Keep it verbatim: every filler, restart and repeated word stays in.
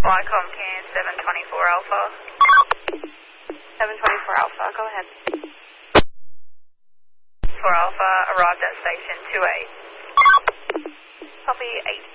Wycombe Care seven twenty-four Alpha. seven twenty-four Alpha, go ahead. four Alpha arrived at station two eight. Copy eight